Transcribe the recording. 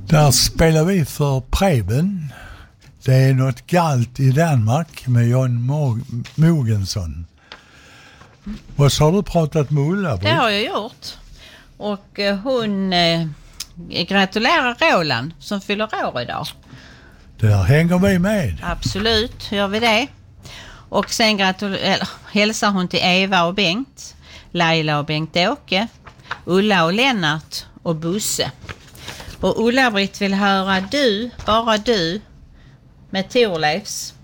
Där spelar vi för Preben. Det är något galt i Danmark med John Mogensson. Och så har du pratat med Ulla? Det har jag gjort. Och hon gratulerar Roland som fyller år idag. Där hänger vi med. Absolut, gör vi det. Och sen hälsar hon till Eva och Bengt, Laila och Bengt-Åke, Ulla och Lennart och Busse. Och Ulla-Britt vill höra bara du med Torleifs.